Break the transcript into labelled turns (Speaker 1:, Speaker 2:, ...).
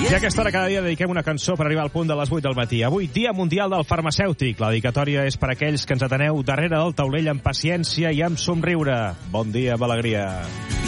Speaker 1: I a aquesta hora cada dia dediquem una cançó per arribar al punt de les 8 del matí. Avui, Dia Mundial del Farmacèutic. La dedicatòria és per aquells que ens ateneu darrere del taulell amb paciència i amb somriure. Bon dia amb alegria.